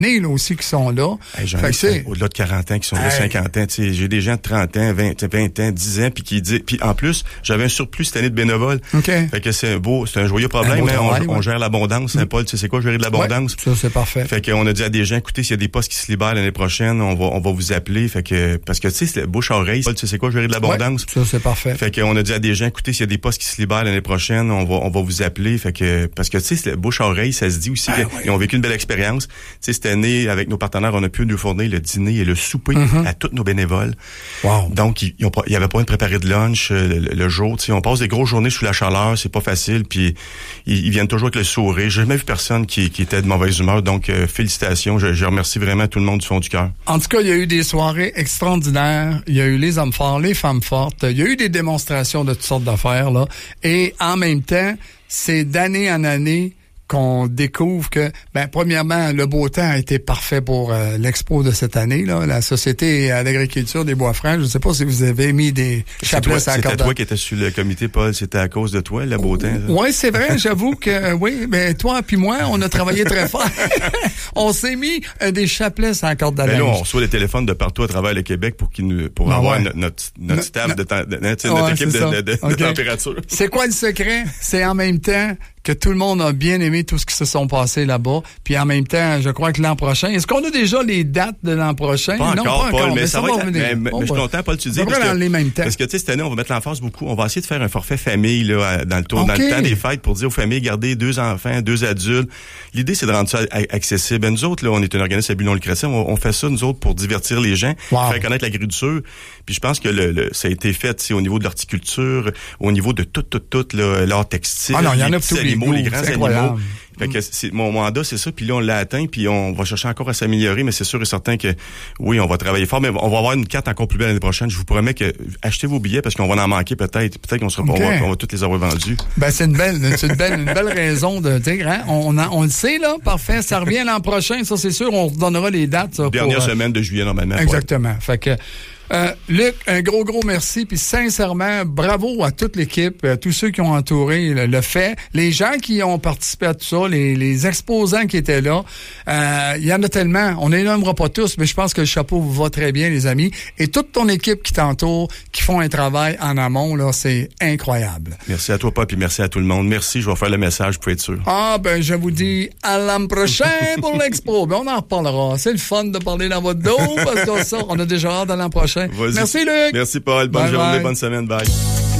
là, aussi qui sont là. Hey, j'en ai au-delà de 40 ans qui sont là, 50 ans. J'ai des gens de 30 ans, 20 ans, 10 ans, puis qui disent... Puis en plus, j'avais un surplus cette année de bénévoles. Okay. Fait que c'est un joyeux problème. On gère l'abondance. Hein, Paul, tu sais c'est quoi gérer de l'abondance? Ouais, ça, c'est parfait. Fait qu'on a dit à des gens, écoutez, s'il y a des postes qui se libèrent l'année prochaine, on va vous appeler. Fait que parce que tu sais, bouche à oreille, Paul, tu sais c'est quoi gérer de l'abondance? Ouais, ça, c'est parfait. Fait qu'on a dit à des gens, écoutez, s'il y a des postes qui se libèrent l'année prochaine, on va vous appeler. Fait que parce que tu sais, bouche à oreille, ça se dit aussi qu'ils ont vécu une belle expérience. Tu sais, cette année, avec nos partenaires, on a pu nous fournir le dîner et le souper à tous nos bénévoles. Wow. Donc, il y avait pas de préparer de lunch le jour. Tu sais, on passe des grosses journées sous la chaleur, c'est pas facile. Puis ils viennent toujours avec le sourire. J'ai jamais vu personne qui était de mauvaise humeur. Donc, félicitations. Je remercie vraiment tout le monde du fond du cœur. En tout cas, il y a eu des soirées extraordinaires. Il y a eu les hommes forts, les femmes fortes. Il y a eu des démonstrations de toutes sortes d'affaires, là. Et en même temps, c'est d'année en année qu'on découvre que, premièrement, le beau temps a été parfait pour l'expo de cette année, là. La Société d'agriculture des Bois-Francs. Je ne sais pas si vous avez mis des chapelets à la corde. C'était toi qui étais sur le comité, Paul. C'était à cause de toi, le beau temps. Oui, c'est vrai. J'avoue que, oui, mais toi puis moi, on a travaillé très fort. On s'est mis des chapelets à la corde de la là, on reçoit des téléphones de partout à travers le Québec pour avoir notre staff notre équipe de température. C'est quoi le secret? C'est en même temps que tout le monde a bien aimé tout ce qui se sont passés là-bas. Puis en même temps, je crois que l'an prochain... Est-ce qu'on a déjà les dates de l'an prochain? Pas encore, Paul, mais ça va venir. Mais je suis content, Paul, tu dis. Dans les mêmes temps. Parce que, tu sais, cette année, on va mettre l'emphase beaucoup. On va essayer de faire un forfait famille, là, dans le temps des fêtes pour dire aux familles, gardez 2 enfants, 2 adultes. L'idée, c'est de rendre ça accessible. Nous autres, là, on est un organisme à but non lucratif. On fait ça, nous autres, pour divertir les gens, faire connaître l'agriculture. Puis je pense que ça a été fait, au niveau de l'horticulture, au niveau de tout, l'art textile. Ah non, il y en a tous les grands animaux. Fait que mon mandat, c'est ça. Puis là, on l'a atteint. Puis on va chercher encore à s'améliorer. Mais c'est sûr et certain que, oui, on va travailler fort. Mais on va avoir une carte encore plus belle l'année prochaine. Je vous promets que achetez vos billets parce qu'on va en manquer peut-être. Peut-être qu'on sera pas, on va toutes les avoir vendus. C'est une belle raison de dire, hein. On le sait, là. Parfait. Ça revient l'an prochain. Ça, c'est sûr. On redonnera les dates. Ça, Dernière semaine de juillet, normalement. Exactement. Fait que, Luc, un gros merci, puis sincèrement, bravo à toute l'équipe, à tous ceux qui ont entouré le fait, les gens qui ont participé à tout ça, les exposants qui étaient là. Il y en a tellement, on les nommera pas tous, mais je pense que le chapeau vous va très bien, les amis. Et toute ton équipe qui t'entoure, qui font un travail en amont, là, c'est incroyable. Merci à toi, Paul, puis merci à tout le monde. Merci, je vais faire le message, vous pouvez être sûr. Je vous dis à l'an prochain pour l'expo. On en reparlera. C'est le fun de parler dans votre dos, parce que ça, on a déjà hâte à l'an prochain. Vas-y. Merci, Luc. Merci, Paul. Bonne journée, bonne semaine. Bye.